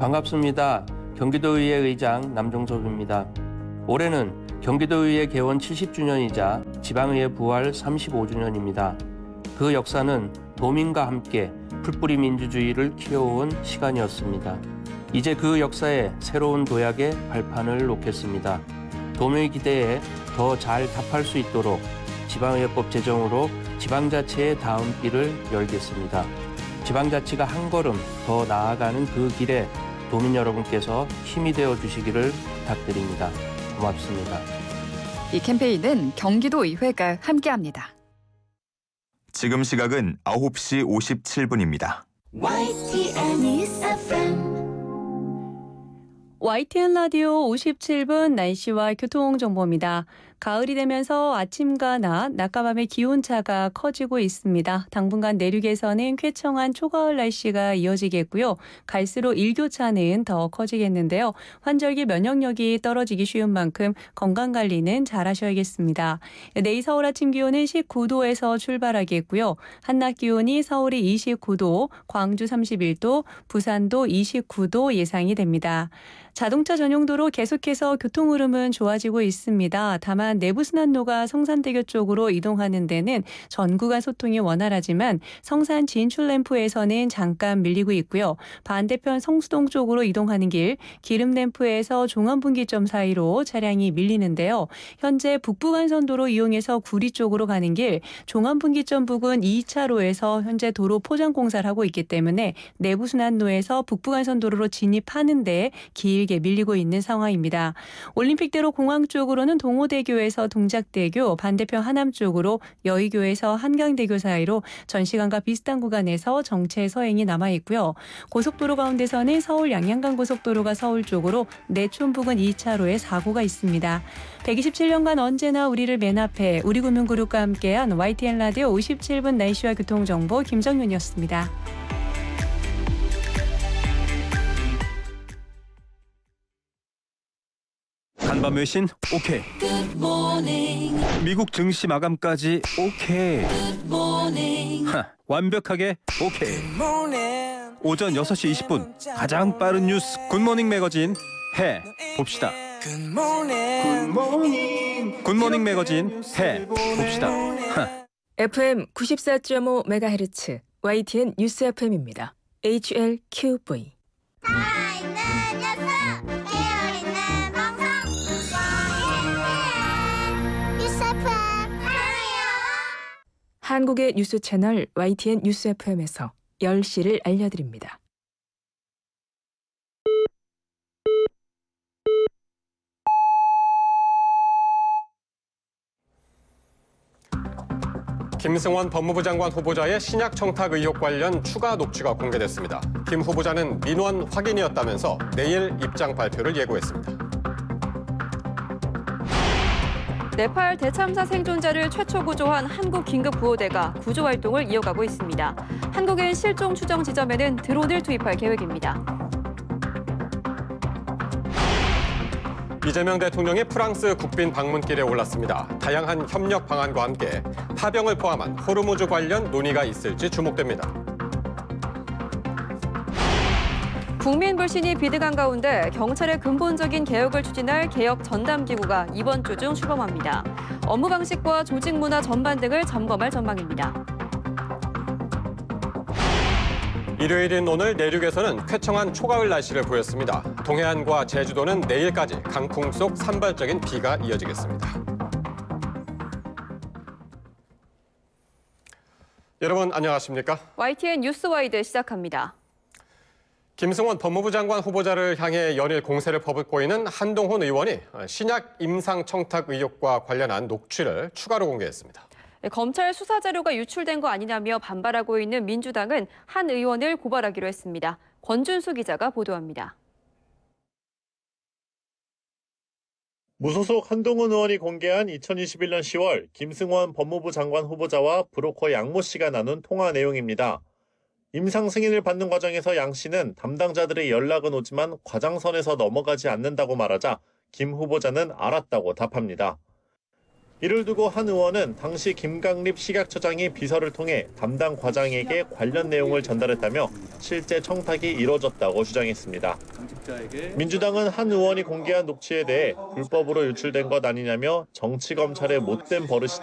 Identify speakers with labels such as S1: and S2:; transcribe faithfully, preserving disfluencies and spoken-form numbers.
S1: 반갑습니다. 경기도의회 의장 남종섭입니다. 올해는 경기도의회 개원 칠십 주년이자 지방의회 부활 삼십오 주년입니다. 그 역사는 도민과 함께 풀뿌리 민주주의를 키워온 시간이었습니다. 이제 그 역사에 새로운 도약의 발판을 놓겠습니다. 도민의 기대에 더 잘 답할 수 있도록 지방의회법 제정으로 지방자치의 다음 길을 열겠습니다. 지방자치가 한 걸음 더 나아가는 그 길에 도민 여러분께서 힘이 되어 주시기를 부탁드립니다. 고맙습니다.
S2: 이 캠페인은 경기도의회가 함께합니다.
S3: 지금 시각은 아홉 시 오십칠 분입니다.
S4: 와이티엔 News 에프엠
S5: 와이티엔 라디오 오십칠 분 날씨와 교통정보입니다. 가을이 되면서 아침과 낮, 낮과 밤의 기온차가 커지고 있습니다. 당분간 내륙에서는 쾌청한 초가을 날씨가 이어지겠고요. 갈수록 일교차는 더 커지겠는데요. 환절기 면역력이 떨어지기 쉬운 만큼 건강관리는 잘 하셔야겠습니다. 내일 서울 아침 기온은 십구 도에서 출발하겠고요. 한낮 기온이 서울이 이십구 도, 광주 삼십일 도, 부산도 이십구 도 예상이 됩니다. 자동차 전용도로 계속해서 교통 흐름은 좋아지고 있습니다. 다만 내부순환로가 성산대교 쪽으로 이동하는 데는 전 구간 소통이 원활하지만 성산 진출램프에서는 잠깐 밀리고 있고요. 반대편 성수동 쪽으로 이동하는 길 기름램프에서 종암분기점 사이로 차량이 밀리는데요. 현재 북부간선도로 이용해서 구리 쪽으로 가는 길 종암분기점 부근 이 차로에서 현재 도로 포장 공사를 하고 있기 때문에 내부순환로에서 북부간선도로로 진입하는 데 길 길게 밀리고 있는 상황입니다. 올림픽대로 공항 쪽으로는 동호대교에서 동작대교, 반대편 하남 쪽으로 여의교에서 한강대교 사이로 전 시간과 비슷한 구간에서 정체 서행이 남아있고요. 고속도로 가운데서는 서울 양양간 고속도로가 서울 쪽으로 내촌 부근 이 차로에 사고가 있습니다. 백이십칠 년간 언제나 우리를 맨 앞에 우리금융그룹과 함께한 와이티엔 라디오 오십칠 분 날씨와 교통정보 김정윤이었습니다.
S6: 간밤 외신 오케이. 미국 증시 마감까지 오케이. 하, 완벽하게 오케이. 오전 여섯 시 이십 분 가장 빠른 뉴스 굿모닝 매거진 해 봅시다. 굿모닝. 굿모닝 매거진 해 봅시다. 하.
S7: 에프엠 구십사 점 오 메가헤르츠 와이티엔 뉴스 에프엠입니다. 에이치엘큐브이. 한국의 뉴스 채널 와이티엔 뉴스 에프엠에서 열 시를 알려드립니다.
S8: 김승원 법무부 장관 후보자의 신약 청탁 의혹 관련 추가 녹취가 공개됐습니다. 김 후보자는 민원 확인이었다면서 내일 입장 발표를 예고했습니다.
S9: 네팔 대참사 생존자를 최초 구조한 한국 긴급구호대가 구조 활동을 이어가고 있습니다. 한국인 실종 추정 지점에는 드론을 투입할 계획입니다.
S8: 이재명 대통령이 프랑스 국빈 방문길에 올랐습니다. 다양한 협력 방안과 함께 파병을 포함한 호르무즈 관련 논의가 있을지 주목됩니다.
S9: 국민 불신이 비등한 가운데 경찰의 근본적인 개혁을 추진할 개혁 전담기구가 이번 주 중 출범합니다. 업무 방식과 조직 문화 전반 등을 점검할 전망입니다.
S8: 일요일인 오늘 내륙에서는 쾌청한 초가을 날씨를 보였습니다. 동해안과 제주도는 내일까지 강풍 속 산발적인 비가 이어지겠습니다. 여러분 안녕하십니까?
S9: 와이티엔 뉴스와이드 시작합니다.
S8: 김승원 법무부 장관 후보자를 향해 연일 공세를 퍼붓고 있는 한동훈 의원이 신약 임상 청탁 의혹과 관련한 녹취를 추가로 공개했습니다.
S9: 검찰 수사 자료가 유출된 거 아니냐며 반발하고 있는 민주당은 한 의원을 고발하기로 했습니다. 권준수 기자가 보도합니다.
S10: 무소속 한동훈 의원이 공개한 이천이십일 년 시월 김승원 법무부 장관 후보자와 브로커 양모 씨가 나눈 통화 내용입니다. 임상 승인을 받는 과정에서 양 씨는 담당자들의 연락은 오지만 과장선에서 넘어가지 않는다고 말하자 김 후보자는 알았다고 답합니다. 이를 두고 한 의원은 당시 김강립 식약처장이 비서를 통해 담당 과장에게 관련 내용을 전달했다며 실제 청탁이 이뤄졌다고 주장했습니다. 민주당은 한 의원이 공개한 녹취에 대해 불법으로 유출된 것 아니냐며 정치검찰의 못된 버릇이